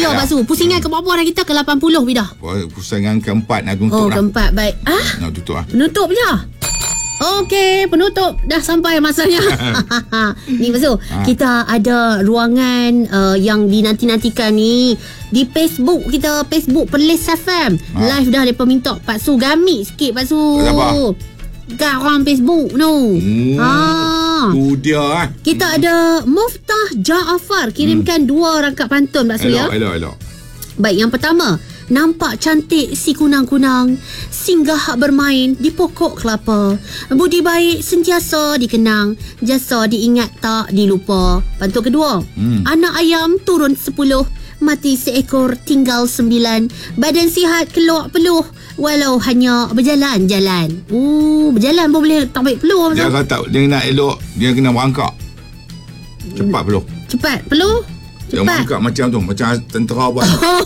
Bidah Pak Su. Pusingan ke bawah dah kita ke 80 bidah. Pusingan keempat nak tutup dah. Keempat. Baik. Nak tutup lah. Penutup je. Okey, penutup dah sampai masanya. Ni Pak Su, kita ada ruangan yang dinanti-nantikan ni di Facebook kita, Facebook Perlis FM. Live dah mereka minta Pak Su gamit sikit Pak Su. Kat orang Facebook tu. Tu dia Kita ada Muftah Jaafar kirimkan 2 rangkap pantun Pak Su ya. Elok. Baik, yang pertama, nampak cantik si kunang-kunang singgah bermain di pokok kelapa. Budi baik sentiasa dikenang, jasa diingat tak dilupa. Pantun kedua, anak ayam turun 10, mati seekor tinggal 9. Badan sihat keluar peluh, walau hanya berjalan-jalan. Berjalan pun boleh tak baik peluh. Dia kata dia nak elok, dia kena merangkak. Cepat peluh. Cepat peluh. Dia merangkak macam tu, macam tentera buat.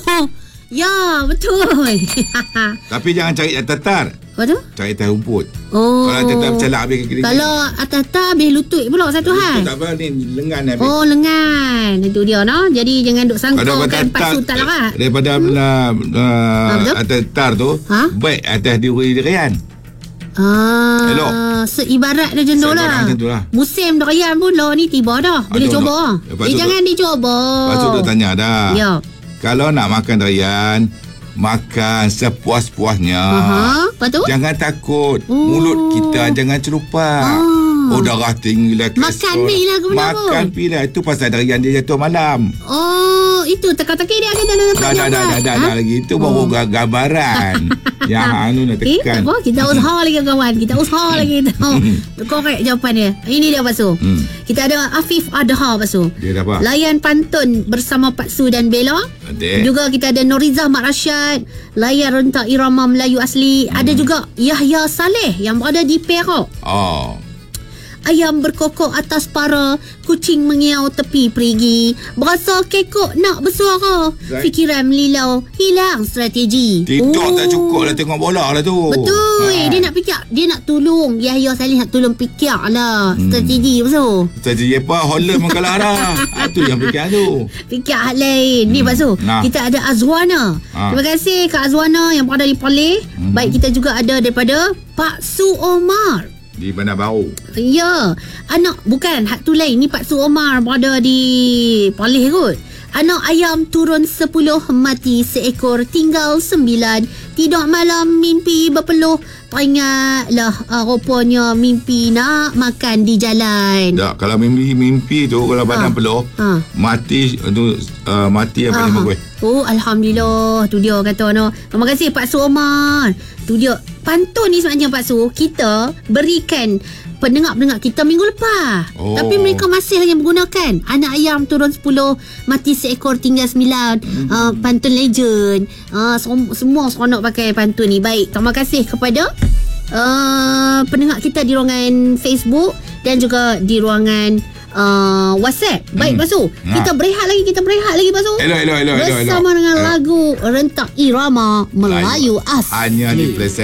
Ya, betul. Tapi jangan cari atas tar. Apa tu? Cari atas rumput. Kalau atas tar bercalak habis kaki. Kalau atas tar habis lutut pula satu hal. Tak apa, ni lengan habis. Lengan. Itu dia no. Jadi jangan duk sangkaukan Pak Su tak larat. Daripada atas tar tu, baik atas durian. Elok. Seibarat dia jendol lah. Musim durian pun lah ni tiba dah. Boleh coba. Jangan dicoba. Lepas tu dia tanya dah. Ya. Kalau nak makan durian, makan sepuas-puasnya. Lepas tu? Jangan takut. Mulut kita jangan celupak. Darah tinggi lah. Makan pi lah. Makan pi lah. Itu pasal durian dia jatuh malam. Itu teka-teki dia akan dah lagi. Itu baru gambaran. Yang anu nak tekan. Tak apa, kita usaha lagi kawan. Kita usaha lagi. Korek jawapan dia. Ini dia Pak Su. Kita ada Afif Adha Pak Su. Dia dah apa? Layan pantun bersama Pak Su dan Bella. Juga kita ada Norizah Mak Rashad, layan rentak irama Melayu asli. Ada juga Yahya Saleh yang berada di Perak. Ayam berkokok atas para, kucing mengiau tepi perigi. Berasa kekok nak bersuara, fikiran melilau, hilang strategi. TikTok tak cukup lah tengok bola lah tu. Betul. Dia nak fikir, dia nak tolong Yahya Saleh, nak tolong fikir lah strategi Pak Su. Strategi apa? Holland mengalah dah. Itu yang fikir tu. Fikir hal lain. Ni Pak Su, kita ada Azwana. Terima kasih Kak Azwana yang berada di Perlis. Baik, kita juga ada daripada Pak Su Omar di Bandar Baru. Ya. Anak, bukan, hak tu lain. Ni Pak Su Omar berada di Perlis kot. Anak ayam turun 10, mati seekor tinggal 9. Tidur malam mimpi berpeluh, teringatlah rupanya mimpi nak makan di jalan. Tak, kalau mimpi tu, kalau badan peluh, mati tu, mati yang paling bagus. Alhamdulillah. Tu dia kata no. Terima kasih Pak Su Omar. Tu dia. Pantun ni sebenarnya Pak Su, kita berikan pendengar-pendengar kita minggu lepas. Tapi mereka masih lagi menggunakan anak ayam turun 10, mati seekor tinggal 9. Pantun legend. Semua seronok pakai pantun ni. Baik, terima kasih kepada pendengar kita di ruangan Facebook dan juga di ruangan WhatsApp. Baik Pak Su, kita berehat lagi Pak Su. Elok. Bersama dengan lagu rentak irama Melayu asli. Hanya di Play